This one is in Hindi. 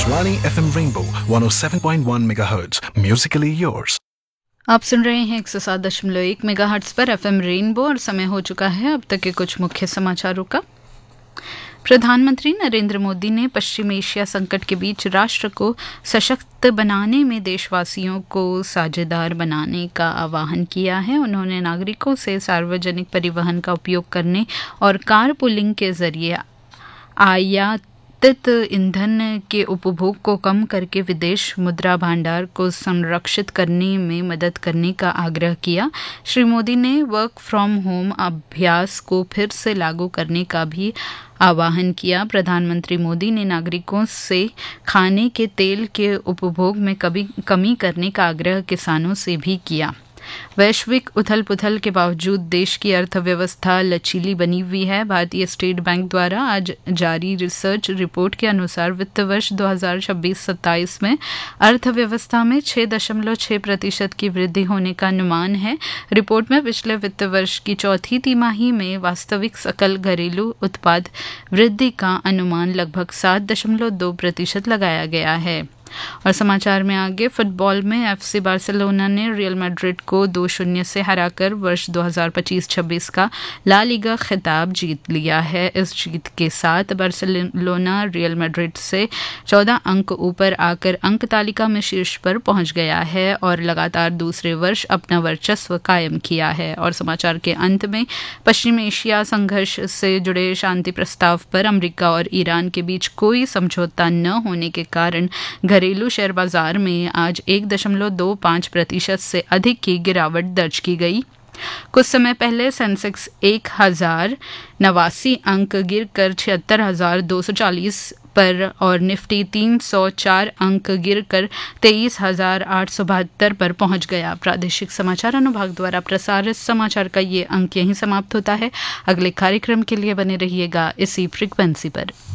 Akashvani FM Rainbow 107.1 MHz. Musically yours. आप सुन रहे हैं 107.1 मेगाहर्ट्ज पर एफएम रेनबो और समय हो चुका है अब तक के कुछ मुख्य समाचारों का। प्रधानमंत्री नरेंद्र मोदी ने पश्चिम एशिया संकट के बीच राष्ट्र को सशक्त बनाने में देशवासियों को साझेदार बनाने का आह्वान किया है। उन्होंने नागरिकों से सार्वजनिक परिवहन का उपयोग करने और कार पूलिंग के जरिए आयातित ईंधन के उपभोग को कम करके विदेश मुद्रा भंडार को संरक्षित करने में मदद करने का आग्रह किया। श्री मोदी ने वर्क फ्रॉम होम अभ्यास को फिर से लागू करने का भी आह्वान किया। प्रधानमंत्री मोदी ने नागरिकों से खाने के तेल के उपभोग में कमी करने का आग्रह किसानों से भी किया। वैश्विक उथल-पुथल के बावजूद देश की अर्थव्यवस्था लचीली बनी हुई है। भारतीय स्टेट बैंक द्वारा आज जारी रिसर्च रिपोर्ट के अनुसार वित्त वर्ष 2026-27 में अर्थव्यवस्था में 6.6% की वृद्धि होने का अनुमान है। रिपोर्ट में पिछले वित्त वर्ष की चौथी तिमाही में वास्तविक सकल घरेलू उत्पाद वृद्धि का अनुमान लगभग 7.2% लगाया गया है। और समाचार में आगे, फुटबॉल में एफसी बार्सिलोना ने रियल मैड्रिड को 2-0 से हराकर वर्ष 2025-26 का ला लीगा खिताब जीत लिया है। इस जीत के साथ बार्सिलोना रियल मैड्रिड से 14 अंक ऊपर आकर अंक तालिका में शीर्ष पर पहुंच गया है और लगातार दूसरे वर्ष अपना वर्चस्व कायम किया है। और समाचार के अंत में, पश्चिम एशिया संघर्ष से जुड़े शांति प्रस्ताव पर अमेरिका और ईरान के बीच कोई समझौता न होने के कारण घरेलू शेयर बाजार में आज 1.25% से अधिक की गिरावट दर्ज की गई। कुछ समय पहले सेंसेक्स 1089 अंक गिरकर 76,240 पर और निफ्टी 304 अंक गिरकर 23,872 पर पहुंच गया। प्रादेशिक समाचार अनुभाग द्वारा प्रसारित समाचार का ये अंक यहीं समाप्त होता है। अगले कार्यक्रम के लिए बने रहिएगा इसी फ्रीक्वेंसी पर।